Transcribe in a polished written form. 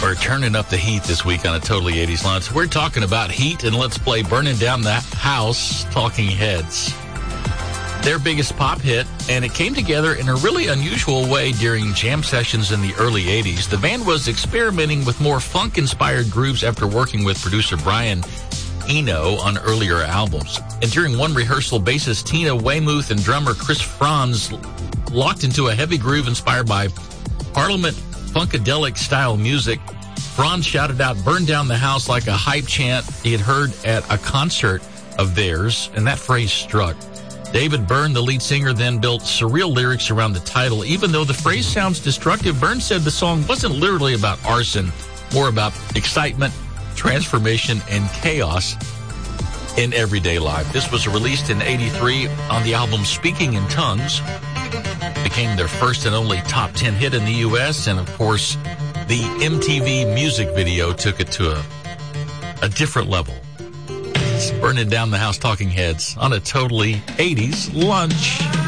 We're turning up the heat this week on a Totally 80s Lunch. We're talking about heat, and let's play Burning Down the House, Talking Heads. Their biggest pop hit, and it came together in a really unusual way during jam sessions in the early 80s. The band was experimenting with more funk-inspired grooves after working with producer Brian Eno on earlier albums. And during one rehearsal, bassist Tina Weymouth and drummer Chris Franz locked into a heavy groove inspired by Parliament Funkadelic-style music. Franz shouted out, "Burn down the house," like a hype chant he had heard at a concert of theirs, and that phrase struck. David Byrne, the lead singer, then built surreal lyrics around the title. Even though the phrase sounds destructive, Byrne said the song wasn't literally about arson, more about excitement, transformation, and chaos in everyday life. This was released in '83 on the album Speaking in Tongues. Became their first and only top 10 hit in the U.S., and of course, the MTV music video took it to a different level. It's Burning Down the House, Talking Heads on a Totally 80s Lunch.